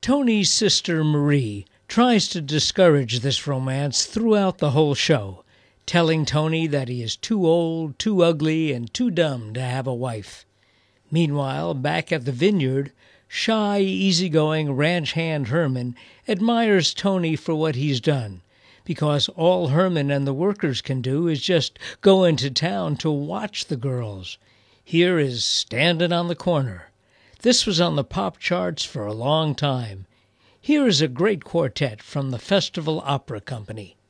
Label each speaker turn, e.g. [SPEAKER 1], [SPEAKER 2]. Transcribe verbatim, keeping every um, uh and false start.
[SPEAKER 1] Tony's sister Marie tries to discourage this romance throughout the whole show, telling Tony that he is too old, too ugly, and too dumb to have a wife. Meanwhile, back at the vineyard, shy, easygoing ranch hand Herman admires Tony for what he's done, because all Herman and the workers can do is just go into town to watch the girls. Here is Standing on the Corner. This was on the pop charts for a long time. Here is a great quartet from the Festival Opera Company.